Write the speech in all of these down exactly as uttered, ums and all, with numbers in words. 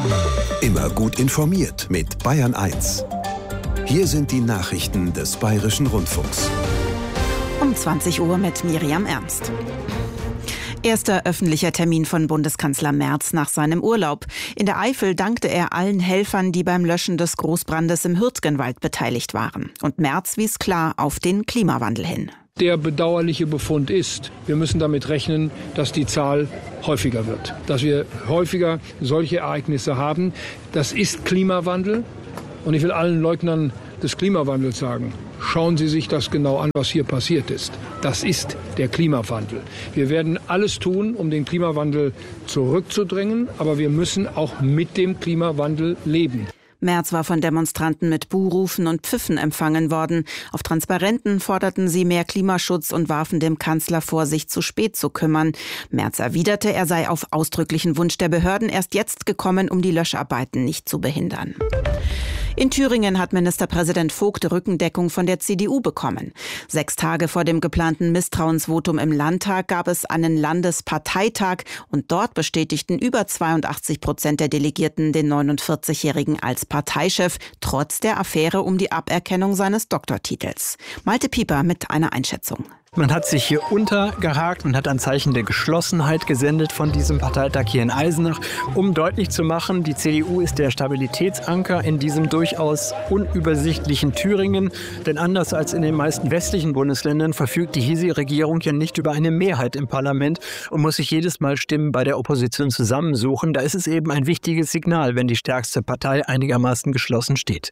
Immer gut informiert mit Bayern eins. Hier sind die Nachrichten des Bayerischen Rundfunks. Um zwanzig Uhr mit Miriam Ernst. Erster öffentlicher Termin von Bundeskanzler Merz nach seinem Urlaub. In der Eifel dankte er allen Helfern, die beim Löschen des Großbrandes im Hürtgenwald beteiligt waren. Und Merz wies klar auf den Klimawandel hin. Der bedauerliche Befund ist, wir müssen damit rechnen, dass die Zahl häufiger wird. Dass wir häufiger solche Ereignisse haben. Das ist Klimawandel. Und ich will allen Leugnern des Klimawandels sagen, schauen Sie sich das genau an, was hier passiert ist. Das ist der Klimawandel. Wir werden alles tun, um den Klimawandel zurückzudrängen, aber wir müssen auch mit dem Klimawandel leben. Merz war von Demonstranten mit Buhrufen und Pfiffen empfangen worden. Auf Transparenten forderten sie mehr Klimaschutz und warfen dem Kanzler vor, sich zu spät zu kümmern. Merz erwiderte, er sei auf ausdrücklichen Wunsch der Behörden erst jetzt gekommen, um die Löscharbeiten nicht zu behindern. In Thüringen hat Ministerpräsident Vogt Rückendeckung von der C D U bekommen. Sechs Tage vor dem geplanten Misstrauensvotum im Landtag gab es einen Landesparteitag und dort bestätigten über zweiundachtzig Prozent der Delegierten den neunundvierzigjährigen als Parteichef, trotz der Affäre um die Aberkennung seines Doktortitels. Malte Pieper mit einer Einschätzung. Man hat sich hier untergehakt, man hat ein Zeichen der Geschlossenheit gesendet von diesem Parteitag hier in Eisenach, um deutlich zu machen, die C D U ist der Stabilitätsanker in diesem durchaus unübersichtlichen Thüringen. Denn anders als in den meisten westlichen Bundesländern verfügt die hiesige Regierung ja nicht über eine Mehrheit im Parlament und muss sich jedes Mal Stimmen bei der Opposition zusammensuchen. Da ist es eben ein wichtiges Signal, wenn die stärkste Partei einigermaßen geschlossen steht.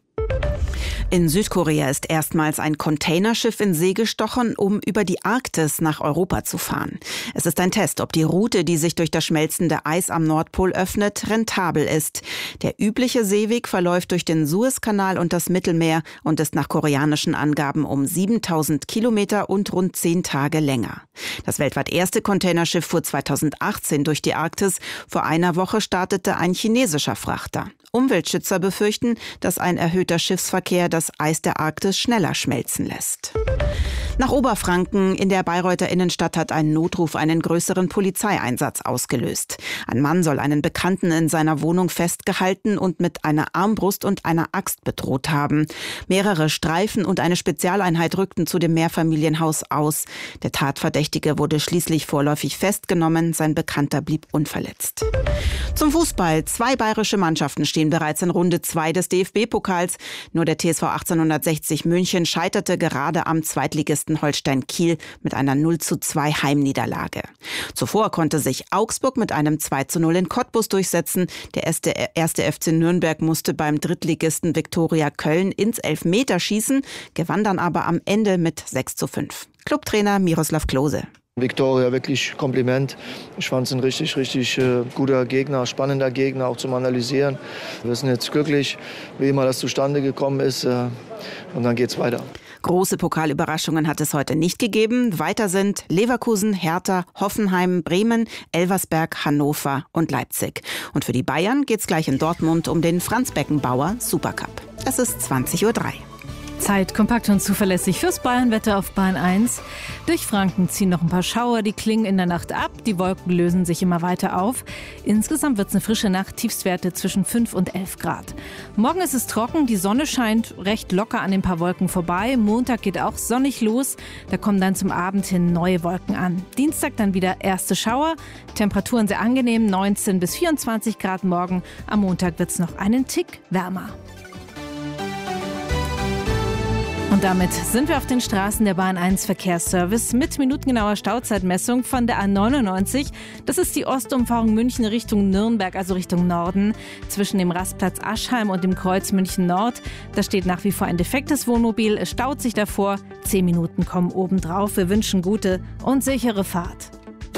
In Südkorea ist erstmals ein Containerschiff in See gestochen, um über die Arktis nach Europa zu fahren. Es ist ein Test, ob die Route, die sich durch das schmelzende Eis am Nordpol öffnet, rentabel ist. Der übliche Seeweg verläuft durch den Suezkanal und das Mittelmeer und ist nach koreanischen Angaben um siebentausend Kilometer und rund zehn Tage länger. Das weltweit erste Containerschiff fuhr zweitausendachtzehn durch die Arktis. Vor einer Woche startete ein chinesischer Frachter. Umweltschützer befürchten, dass ein erhöhter Schiffsverkehr das Eis der Arktis schneller schmelzen lässt. Nach Oberfranken in der Bayreuther Innenstadt hat ein Notruf einen größeren Polizeieinsatz ausgelöst. Ein Mann soll einen Bekannten in seiner Wohnung festgehalten und mit einer Armbrust und einer Axt bedroht haben. Mehrere Streifen und eine Spezialeinheit rückten zu dem Mehrfamilienhaus aus. Der Tatverdächtige wurde schließlich vorläufig festgenommen, sein Bekannter blieb unverletzt. Zum Fußball. Zwei bayerische Mannschaften stehen bereits in Runde zwei des D F B-Pokals. Nur der T S V achtzehnhundertsechzig München scheiterte gerade am Zweitligisten Holstein Kiel mit einer null zu zwei Heimniederlage. Zuvor konnte sich Augsburg mit einem zwei zu null in Cottbus durchsetzen. Der erste F C Nürnberg musste beim Drittligisten Viktoria Köln ins Elfmeterschießen, gewann dann aber am Ende mit sechs zu fünf. Clubtrainer Miroslav Klose. Viktoria, wirklich Kompliment. Ich fand es ein richtig, richtig äh, guter Gegner, spannender Gegner, auch zum Analysieren. Wir sind jetzt glücklich, wie immer das zustande gekommen ist. Äh, und dann geht's weiter. Große Pokalüberraschungen hat es heute nicht gegeben. Weiter sind Leverkusen, Hertha, Hoffenheim, Bremen, Elversberg, Hannover und Leipzig. Und für die Bayern geht's gleich in Dortmund um den Franz Beckenbauer Supercup. Es ist zwanzig Uhr drei. Zeit, kompakt und zuverlässig fürs Bayernwetter auf Bayern eins. Durch Franken ziehen noch ein paar Schauer, die klingen in der Nacht ab. Die Wolken lösen sich immer weiter auf. Insgesamt wird es eine frische Nacht, Tiefstwerte zwischen fünf und elf Grad. Morgen ist es trocken, die Sonne scheint recht locker an den paar Wolken vorbei. Montag geht auch sonnig los, da kommen dann zum Abend hin neue Wolken an. Dienstag dann wieder erste Schauer, Temperaturen sehr angenehm, neunzehn bis vierundzwanzig Grad morgen. Am Montag wird es noch einen Tick wärmer. Und damit sind wir auf den Straßen der Bayern eins Verkehrsservice mit minutengenauer Stauzeitmessung von der A neunundneunzig. Das ist die Ostumfahrung München Richtung Nürnberg, also Richtung Norden. Zwischen dem Rastplatz Aschheim und dem Kreuz München Nord. Da steht nach wie vor ein defektes Wohnmobil. Es staut sich davor. Zehn Minuten kommen obendrauf. Wir wünschen gute und sichere Fahrt.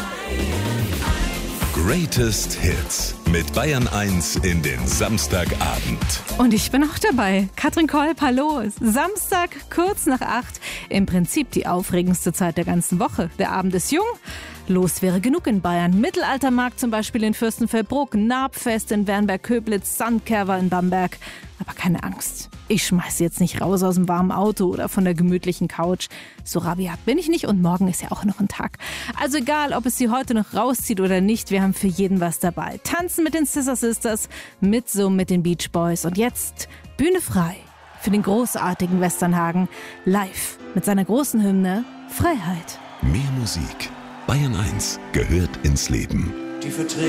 Greatest Hits mit Bayern eins in den Samstagabend. Und ich bin auch dabei. Katrin Kolb, hallo. Samstag, kurz nach acht. Im Prinzip die aufregendste Zeit der ganzen Woche. Der Abend ist jung, Los wäre genug in Bayern. Mittelaltermarkt zum Beispiel in Fürstenfeldbruck, Nabfest in Wernberg-Köblitz, Sandkerver in Bamberg. Aber keine Angst, ich schmeiße jetzt nicht raus aus dem warmen Auto oder von der gemütlichen Couch. So rabiat bin ich nicht und morgen ist ja auch noch ein Tag. Also egal, ob es Sie heute noch rauszieht oder nicht, wir haben für jeden was dabei. Tanzen mit den Scissor Sisters, mitsummen mit den Beach Boys und jetzt Bühne frei für den großartigen Westernhagen, live mit seiner großen Hymne Freiheit. Mehr Musik. Bayern eins gehört ins Leben. Die